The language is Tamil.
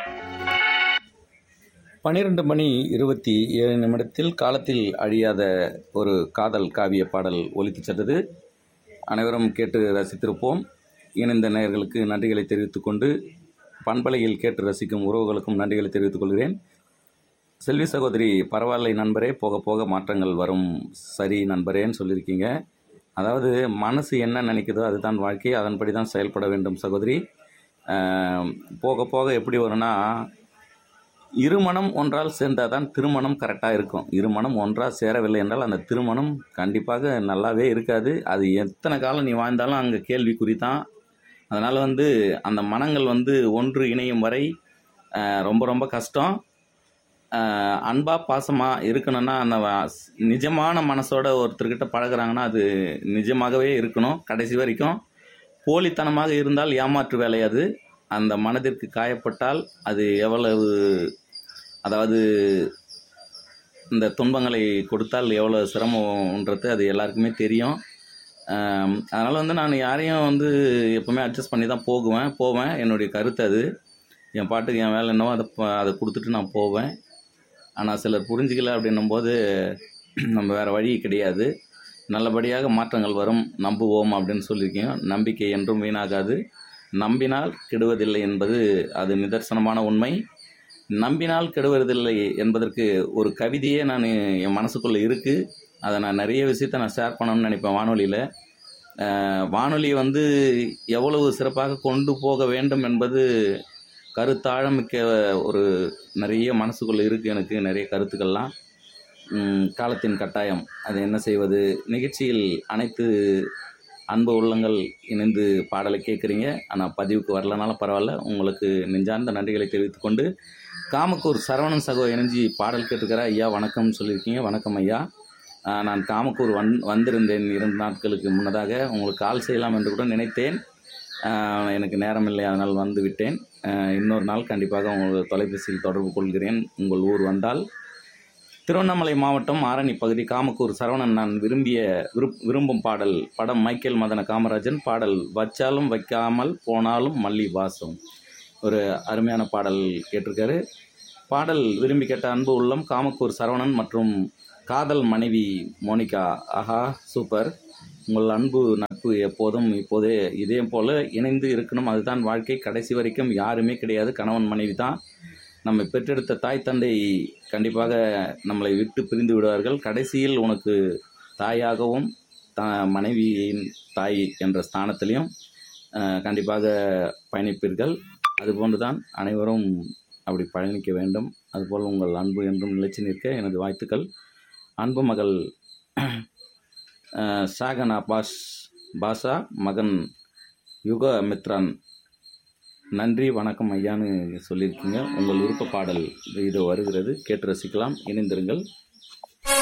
12:27 காலத்தில் அழியாத ஒரு காதல் காவிய பாடல் ஒலித்துச் சென்றது. அனைவரும் கேட்டு ரசித்திருப்போம். இணைந்த நேயர்களுக்கு நன்றிகளை தெரிவித்துக் கொண்டு, பண்பலையில் கேட்டு ரசிக்கும் உறவுகளுக்கும் நன்றிகளை தெரிவித்துக் கொள்கிறேன். செல்வி சகோதரி, பரவாயில்லை நண்பரே, போக போக மாற்றங்கள் வரும், சரி நண்பரேன்னு சொல்லியிருக்கீங்க. அதாவது மனசு என்ன நினைக்குதோ அதுதான் வாழ்க்கை, அதன்படி தான் செயல்பட வேண்டும் சகோதரி. போக போக எப்படி வரும்னா, இருமணம் ஒன்றால் சேர்ந்தால் தான் திருமணம் கரெக்டாக இருக்கும். இருமணம் ஒன்றாக சேரவில்லை என்றால் அந்த திருமணம் கண்டிப்பாக நல்லாவே இருக்காது. அது எத்தனை காலம் நீ வாழ்ந்தாலும் அங்கே கேள்விக்குறி தான். அதனால் அந்த மனங்கள் ஒன்று இணையும் வரை ரொம்ப ரொம்ப கஷ்டம். அன்பாக பாசமாக இருக்கணும்னா அந்த நிஜமான மனசோட ஒருத்தர்கிட்ட பழகுறாங்கன்னா அது நிஜமாகவே இருக்கணும் கடைசி வரைக்கும். போலித்தனமாக இருந்தால் ஏமாற்று வேலை அது. அந்த மனதிற்கு காயப்பட்டால் அது எவ்வளவு, அதாவது இந்த துன்பங்களை கொடுத்தால் எவ்வளோ சிரமம்ன்றது அது எல்லாருக்குமே தெரியும். அதனால் நான் யாரையும் எப்போவுமே அட்ஜஸ்ட் பண்ணி தான் போவேன். என்னுடைய கருத்து அது. என் பாட்டுக்கு என் வேலை என்னவோ அதை கொடுத்துட்டு நான் போவேன். ஆனால் சிலர் புரிஞ்சிக்கல அப்படின்னும்போது நம்ம வேறு வழி கிடையாது. நல்லபடியாக மாற்றங்கள் வரும், நம்புவோம் அப்படின்னு சொல்லியிருக்கீங்க. நம்பிக்கை என்றும் வீணாகாது. நம்பினால் கெடுவதில்லை என்பது அது நிதர்சனமான உண்மை. நம்பினால் கெடுவதில்லை என்பதற்கு ஒரு கவிதையே என் மனசுக்குள்ளே இருக்குது. அதை நான் நிறைய விஷயத்தை ஷேர் பண்ணணும்னு நினைப்பேன் வானொலியில். வானொலி எவ்வளவு சிறப்பாக கொண்டு போக வேண்டும் என்பது கருத்தாழமிக்க ஒரு நிறைய மனசுக்குள்ளே இருக்குது. எனக்கு நிறைய கருத்துக்கள்லாம். காலத்தின் கட்டாயம், அது என்ன செய்வது. நிகழ்ச்சியில் அனைத்து அன்பு உள்ளங்கள் இணைந்து பாடலை கேட்குறீங்க. ஆனால் பதிவுக்கு வரலனாலும் பரவாயில்ல. உங்களுக்கு நெஞ்சார்ந்த நன்றிகளை தெரிவித்துக்கொண்டு, காமக்கூர் சரவணன் சகோ இணைஞ்சி பாடல் கேட்டுக்கிற ஐயா வணக்கம்னு சொல்லியிருக்கீங்க. வணக்கம் ஐயா. நான் காமக்கூர் வந்திருந்தேன் 2 நாட்களுக்கு முன்னதாக. உங்களுக்கு கால் செய்யலாம் என்று கூட நினைத்தேன். எனக்கு நேரமில்லை, அதனால் வந்து விட்டேன். இன்னொரு நாள் கண்டிப்பாக உங்கள் தொலைபேசியில் தொடர்பு கொள்கிறேன் உங்கள் ஊர் வந்தால். திருவண்ணாமலை மாவட்டம் ஆரணி பகுதி காமக்கூர் சரவணன். நான் விரும்பும் பாடல் படம் மைக்கேல் மதன காமராஜன். பாடல் வச்சாலும் வைக்காமல் போனாலும் மல்லி வாசம். ஒரு அருமையான பாடல் கேட்டிருக்காரு. பாடல் விரும்பி கேட்ட அன்பு உள்ளம் காமக்கூர் சரவணன் மற்றும் காதல் மனைவி மோனிகா. ஆஹா, சூப்பர். உங்கள் அன்பு நட்பு எப்போதும் இப்போதே இதே போல் இணைந்து இருக்கணும். அதுதான் வாழ்க்கை. கடைசி வரைக்கும் யாருமே கிடையாது, கணவன் மனைவி தான். நம்மை பெற்றெடுத்த தாய் தந்தை கண்டிப்பாக நம்மளை விட்டு பிரிந்து விடுவார்கள். கடைசியில் உனக்கு தாயாகவும் மனைவியின் தாய் என்ற ஸ்தானத்திலையும் கண்டிப்பாக பயணிப்பீர்கள். அதுபோன்று தான் அனைவரும் அப்படி பயணிக்க வேண்டும். அதுபோல் உங்கள் அன்பு என்றும் நிலைச்சு நிற்க எனது வாழ்த்துக்கள். அன்பு மகள் ஷாகன் அப்பாஸ் பாஷா, மகன் யுக மித்ரான். நன்றி வணக்கம் ஐயான்னு சொல்லியிருக்கீங்க. உங்கள் விருப்ப பாடல் இது வருகிறது, கேட்டு ரசிக்கலாம். இணைந்திருங்கள்.